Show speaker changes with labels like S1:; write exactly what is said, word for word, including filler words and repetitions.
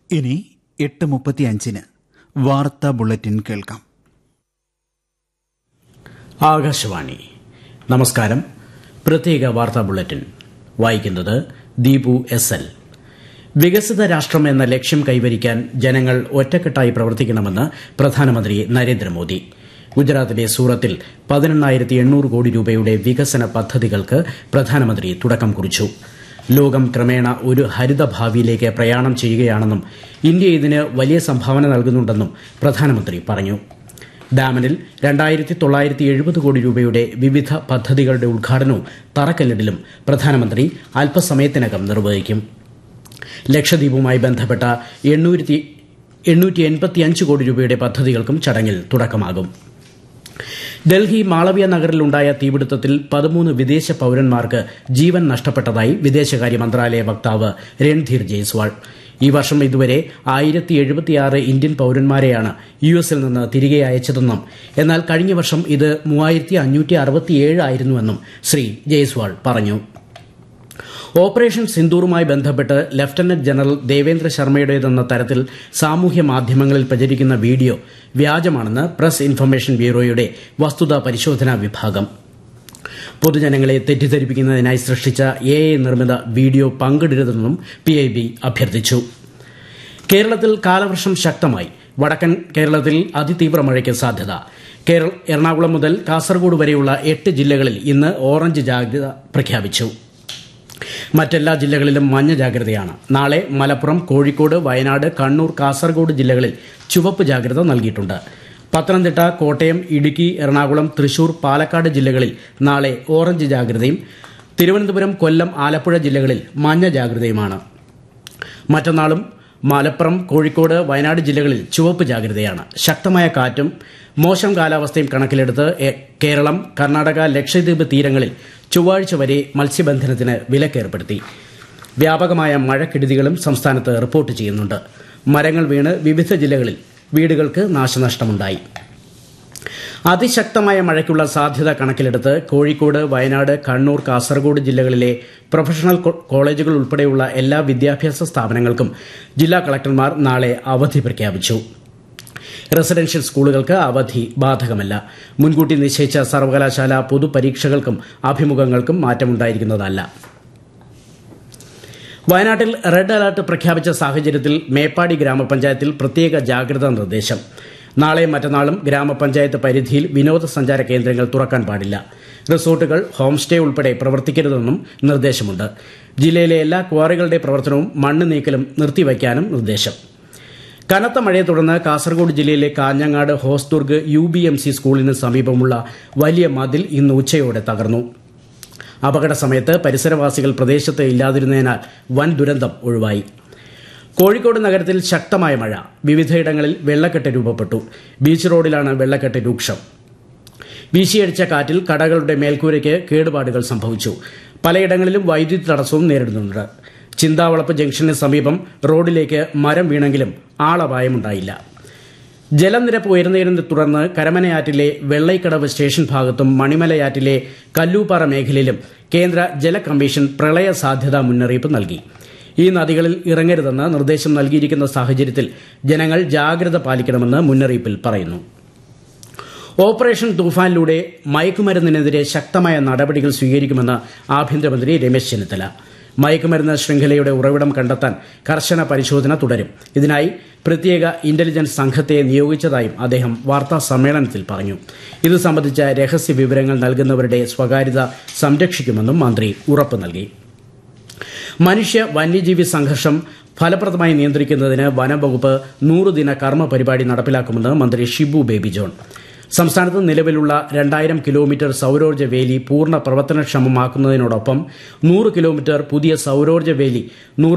S1: ഇനി എട്ട് മുപ്പത്തിയഞ്ചിന് വാർത്താ ബുള്ളറ്റിൻ കേൾക്കാം.
S2: ആകാശവാണി. നമസ്കാരം. പ്രത്യേക വാർത്താ ബുള്ളറ്റിൻ വായിക്കുന്നത് ദീപു എസ് എൽ. വികസിത രാഷ്ട്രം എന്ന ലക്ഷ്യം കൈവരിക്കാൻ ജനങ്ങൾ ഒറ്റക്കെട്ടായി പ്രവർത്തിക്കണമെന്ന് പ്രധാനമന്ത്രി നരേന്ദ്രമോദി. ഗുജറാത്തിലെ സൂറത്തിൽ പതിനെണ്ണായിരത്തി എണ്ണൂറ് കോടി രൂപയുടെ വികസന പദ്ധതികൾക്ക് പ്രധാനമന്ത്രി തുടക്കം കുറിച്ചു. ലോകം ക്രമേണ ഒരു ഹരിത ഭാവിയിലേക്ക് പ്രയാണം ചെയ്യുകയാണെന്നും ഇന്ത്യ ഇതിന് വലിയ സംഭാവന നൽകുന്നുണ്ടെന്നും പ്രധാനമന്ത്രി പറഞ്ഞു. ഡാമനിൽ രണ്ടായിരത്തി തൊള്ളായിരത്തി എഴുപത് കോടി രൂപയുടെ വിവിധ പദ്ധതികളുടെ ഉദ്ഘാടനവും തറക്കല്ലിടലും പ്രധാനമന്ത്രി അല്പസമയത്തിനകം നിർവഹിക്കും. ലക്ഷദ്വീപുമായി ബന്ധപ്പെട്ട എണ്ണൂറ്റി എൺപത്തിയഞ്ച് കോടി രൂപയുടെ പദ്ധതികൾക്കും ചടങ്ങിൽ തുടക്കമാകും. ഡൽഹി മാളവ്യ നഗറിലുണ്ടായ തീപിടുത്തത്തിൽ പതിമൂന്ന് വിദേശ പൌരന്മാർക്ക് ജീവൻ നഷ്ടപ്പെട്ടതായി വിദേശകാര്യ മന്ത്രാലയ വക്താവ് രൺധീർ ജയ്സ്വാൾ. ഈ വർഷം ഇതുവരെ ആയിരത്തി എഴുപത്തിയാറ് ഇന്ത്യൻ പൌരന്മാരെയാണ് യു എസിൽ നിന്ന് തിരികെ അയച്ചതെന്നും എന്നാൽ കഴിഞ്ഞ വർഷം ഇത് മൂവായിരത്തി അഞ്ഞൂറ്റി അറുപത്തിയേഴ് ആയിരുന്നുവെന്നും ശ്രീ ജയ്സ്വാൾ പറഞ്ഞു. ഓപ്പറേഷൻ സിന്ദൂറുമായി ബന്ധപ്പെട്ട് ലഫ്റ്റനന്റ് ജനറൽ ദേവേന്ദ്ര ശർമ്മയുടേതെന്ന തരത്തിൽ സാമൂഹ്യ മാധ്യമങ്ങളിൽ പ്രചരിക്കുന്ന വീഡിയോ വ്യാജമാണെന്ന് പ്രസ് ഇൻഫർമേഷൻ ബ്യൂറോയുടെ വസ്തുതാ പരിശോധനാ വിഭാഗം. പൊതുജനങ്ങളെ തെറ്റിദ്ധരിപ്പിക്കുന്നതിനായി സൃഷ്ടിച്ച എ ഐ നിർമ്മിത വീഡിയോ പങ്കിടരുതെന്നും പി ഐ ബി അഭ്യർത്ഥിച്ചു. കേരളത്തിൽ കാലവർഷം ശക്തമായി. വടക്കൻ കേരളത്തിൽ അതിതീവ്ര മഴയ്ക്ക് സാധ്യത. എറണാകുളം മുതൽ കാസർഗോഡ് വരെയുള്ള എട്ട് ജില്ലകളിൽ ഇന്ന് ഓറഞ്ച് ജാഗ്രത പ്രഖ്യാപിച്ചു. മറ്റെല്ലാ ജില്ലകളിലും മഞ്ഞ ജാഗ്രതയാണ്. നാളെ മലപ്പുറം, കോഴിക്കോട്, വയനാട്, കണ്ണൂർ, കാസർഗോഡ് ജില്ലകളിൽ ചുവപ്പ് ജാഗ്രത നൽകിയിട്ടുണ്ട്. പത്തനംതിട്ട, കോട്ടയം, ഇടുക്കി, എറണാകുളം, തൃശൂർ, പാലക്കാട് ജില്ലകളിൽ നാളെ ഓറഞ്ച് ജാഗ്രതയും തിരുവനന്തപുരം, കൊല്ലം, ആലപ്പുഴ ജില്ലകളിൽ മഞ്ഞ ജാഗ്രതയുമാണ്. മറ്റന്നാളും മലപ്പുറം, കോഴിക്കോട്, വയനാട് ജില്ലകളിൽ ചുവപ്പ് ജാഗ്രതയാണ്. ശക്തമായ കാറ്റും മോശം കാലാവസ്ഥയും കണക്കിലെടുത്ത് കേരളം, കർണാടക, ലക്ഷദ്വീപ് തീരങ്ങളിൽ ചൊവ്വാഴ്ച വരെ മത്സ്യബന്ധനത്തിന് വിലക്കേർപ്പെടുത്തി. വ്യാപകമായ മഴക്കെടുതികളും സംസ്ഥാനത്ത് റിപ്പോർട്ട് ചെയ്യുന്നുണ്ട്. മരങ്ങൾ വീണ് വിവിധ ജില്ലകളിൽ വീടുകൾക്ക് നാശനഷ്ടമുണ്ടായി. അതിശക്തമായ മഴയ്ക്കുള്ള സാധ്യത കണക്കിലെടുത്ത് കോഴിക്കോട്, വയനാട്, കണ്ണൂർ, കാസർഗോഡ് ജില്ലകളിലെ പ്രൊഫഷണൽ കോളേജുകൾ ഉൾപ്പെടെയുള്ള എല്ലാ വിദ്യാഭ്യാസ സ്ഥാപനങ്ങൾക്കും ജില്ലാ കളക്ടർമാർ നാളെ അവധി പ്രഖ്യാപിച്ചു. റെസിഡൻഷ്യൽ സ്കൂളുകൾക്ക് അവധി ബാധകമല്ല. മുൻകൂട്ടി നിശ്ചയിച്ച സർവകലാശാല പൊതുപരീക്ഷകൾക്കും അഭിമുഖങ്ങൾക്കും മാറ്റമുണ്ടായിരിക്കുന്നതല്ല. വയനാട്ടിൽ റെഡ് അലർട്ട് പ്രഖ്യാപിച്ച സാഹചര്യത്തിൽ മേപ്പാടി ഗ്രാമപഞ്ചായത്തിൽ പ്രത്യേക ജാഗ്രതാ നിർദ്ദേശം. നാളെയും മറ്റന്നാളും ഗ്രാമപഞ്ചായത്ത് പരിധിയിൽ വിനോദസഞ്ചാര കേന്ദ്രങ്ങൾ തുറക്കാൻ പാടില്ല. റിസോർട്ടുകൾ, ഹോം സ്റ്റേ ഉൾപ്പെടെ പ്രവർത്തിക്കരുതെന്നും നിർദ്ദേശമുണ്ട്. ജില്ലയിലെ എല്ലാ ക്വാറികളുടെ പ്രവർത്തനവും മണ്ണ് നീക്കലും നിർത്തിവയ്ക്കാനും നിർദ്ദേശം. കനത്ത മഴയെ തുടർന്ന് കാസർഗോഡ് ജില്ലയിലെ Kanhangad Hosdurg U B M C സ്കൂളിന് സമീപമുള്ള വലിയ മതിൽ ഇന്ന് ഉച്ചയോടെ തകർന്നു. അപകട സമയത്ത് പരിസരവാസികൾ പ്രദേശത്ത് ഇല്ലാതിരുന്നതിനാൽ വൻ ദുരന്തം ഒഴിവായി. കോഴിക്കോട് നഗരത്തിൽ ശക്തമായ മഴ. വിവിധയിടങ്ങളിൽ വെള്ളക്കെട്ട് രൂപപ്പെട്ടു. ബീച്ച് റോഡിലാണ് വെള്ളക്കെട്ട് രൂക്ഷം. വീശിയടിച്ച കാറ്റിൽ കടകളുടെ മേൽക്കൂരയ്ക്ക് കേടുപാടുകൾ സംഭവിച്ചു. പലയിടങ്ങളിലും വൈദ്യുതി തടസ്സവും നേരിടുന്നുണ്ട്. ചിന്താവളപ്പ് ജംഗ്ഷന് സമീപം റോഡിലേക്ക് മരം വീണെങ്കിലും ആളപായമുണ്ടായില്ല. ജലനിരപ്പ് ഉയർന്നതിനെ തുടർന്ന് കരമനയാറ്റിലെ വെള്ളൈക്കടവ് സ്റ്റേഷൻ ഭാഗത്തും മണിമലയാറ്റിലെ കല്ലൂപ്പാറ മേഖലയിലും കേന്ദ്ര ജല കമ്മീഷൻ പ്രളയ സാധ്യതാ മുന്നറിയിപ്പ് നൽകി. ഈ നദികളിൽ ഇറങ്ങരുതെന്ന് നിർദ്ദേശം നൽകിയിരിക്കുന്ന സാഹചര്യത്തിൽ ജനങ്ങൾ ജാഗ്രത പാലിക്കണമെന്ന് മുന്നറിയിപ്പിൽ പറയുന്നു. ഓപ്പറേഷൻ തൂഫാനിലൂടെ മയക്കുമരുന്നിനെതിരെ ശക്തമായ നടപടികൾ സ്വീകരിക്കുമെന്ന് ആഭ്യന്തരമന്ത്രി രമേശ് ചെന്നിത്തല. മയക്കുമരുന്ന് ശൃംഖലയുടെ ഉറവിടം കണ്ടെത്താൻ കർശന പരിശോധന തുടരും. ഇതിനായി പ്രത്യേക ഇന്റലിജൻസ് സംഘത്തെ നിയോഗിച്ചതായും അദ്ദേഹം വാർത്താ സമ്മേളനത്തിൽ പറഞ്ഞു. ഇത് സംബന്ധിച്ച രഹസ്യ വിവരങ്ങൾ നൽകുന്നവരുടെ സ്വകാര്യത സംരക്ഷിക്കുമെന്നും മന്ത്രി ഉറപ്പ് നൽകി. മനുഷ്യ വന്യജീവി സംഘർഷം ഫലപ്രദമായി നിയന്ത്രിക്കുന്നതിന് വനംവകുപ്പ് നൂറുദിന കർമ്മ പരിപാടി നടപ്പിലാക്കുമെന്ന് മന്ത്രി ഷിബു ബേബി ജോൺ. സംസ്ഥാനത്ത് നിലവിലുള്ള രണ്ടായിരം കിലോമീറ്റർ സൌരോർജ്ജ വേലി പൂർണ്ണ പ്രവർത്തനക്ഷമമാക്കുന്നതിനോടൊപ്പം നൂറ് കിലോമീറ്റർ പുതിയ സൌരോർജ്ജ വേലി